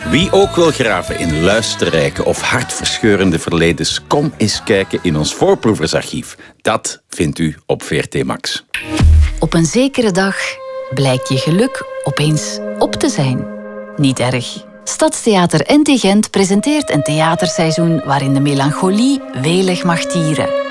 Wie ook wil graven in luisterrijke of hartverscheurende verledens, kom eens kijken in ons voorproeversarchief. Dat vindt u op VRT Max. Op een zekere dag blijkt je geluk opeens op te zijn. Niet erg. Stadstheater NT Gent presenteert een theaterseizoen waarin de melancholie welig mag tieren.